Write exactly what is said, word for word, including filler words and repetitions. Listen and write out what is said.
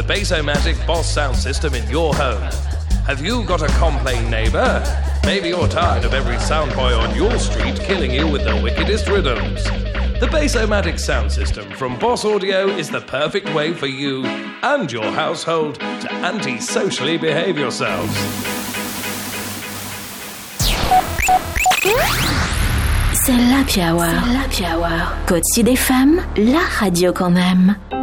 Bass-O-Matic Boss sound system in your home. Have you got a complain neighbour? Maybe you're tired of every sound boy on your street killing you with the wickedest rhythms. The Bass-O-Matic sound system from Boss Audio is the perfect way for you and your household to anti-socially behave yourselves. C'est l'Happy Hour. C'est l'Happy Hour. Côte Sud F M, la radio qu'on aime.